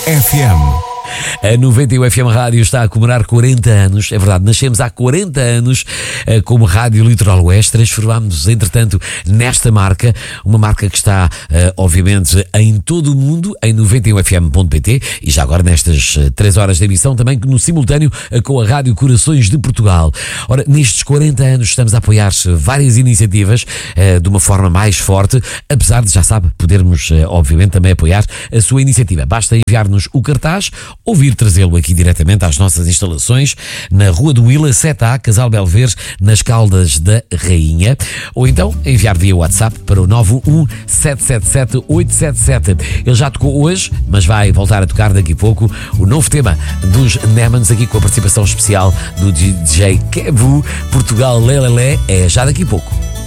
FM. A 91 FM Rádio está a comemorar 40 anos. É verdade, nascemos há 40 anos como Rádio Litoral Oeste. Transformámos-nos, entretanto, nesta marca. Uma marca que está, obviamente, em todo o mundo, em 91fm.pt e já agora nestas 3 horas de emissão também no simultâneo com a Rádio Corações de Portugal. Ora, nestes 40 anos estamos a apoiar várias iniciativas de uma forma mais forte, apesar de, já sabe, podermos, obviamente, também apoiar a sua iniciativa. Basta enviar-nos o cartaz ou vir trazê-lo aqui diretamente às nossas instalações na Rua do Willa, 7A, Casal Belver, nas Caldas da Rainha, ou então enviar via WhatsApp para o 91777-877. Ele já tocou hoje, mas vai voltar a tocar daqui a pouco o novo tema dos Nemans, aqui com a participação especial do DJ Kevu. Portugal Lelelé é já daqui a pouco.